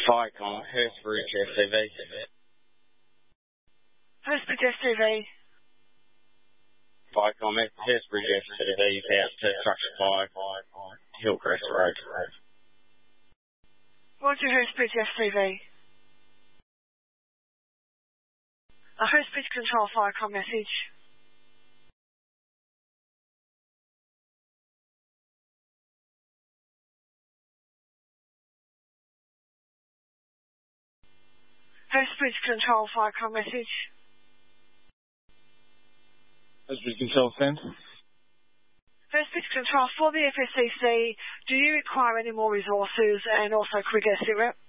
Viacom, Hurstbridge SCV. Hurstbridge SCV. Viacom, Hurstbridge SCV is out to Structure 5, Hillcrest Road. Roger, Hurstbridge SCV. Hurstbridge Control, Viacom message. Hurstbridge Control, Viacom message. Hurstbridge Control, send. Hurstbridge Control, for the FSCC, do you require any more resources, and also could we get a sit rep?